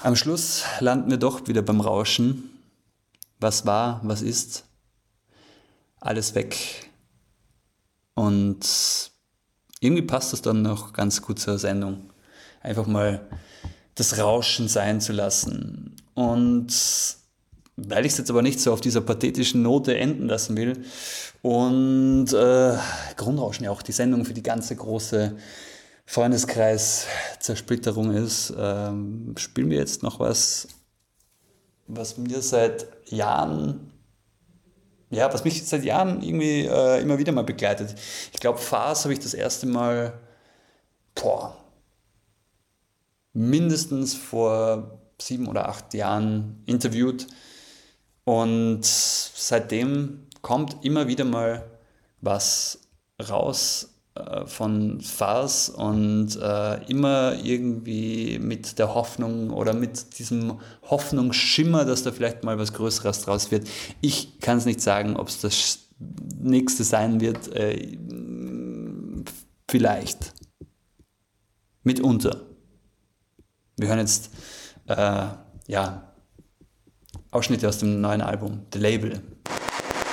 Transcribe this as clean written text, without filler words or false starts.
Am Schluss landen wir doch wieder beim Rauschen. Was war, was ist? Alles weg. Und irgendwie passt das dann noch ganz gut zur Sendung. Einfach mal das Rauschen sein zu lassen. Und weil ich es jetzt aber nicht so auf dieser pathetischen Note enden lassen will und Grundrauschen ja auch die Sendung für die ganze große Freundeskreis-Zersplitterung ist, spielen wir jetzt noch was mir seit Jahren, ja, was mich seit Jahren irgendwie immer wieder mal begleitet. Ich glaube, Fars habe ich das erste Mal, boah, mindestens vor 7 oder 8 Jahren interviewt. Und seitdem kommt immer wieder mal was raus von Fars und immer irgendwie mit der Hoffnung oder mit diesem Hoffnungsschimmer, dass da vielleicht mal was Größeres draus wird. Ich kann es nicht sagen, ob es das nächste sein wird. Vielleicht. Mitunter. Wir hören jetzt ja, Ausschnitte aus dem neuen Album, The Label.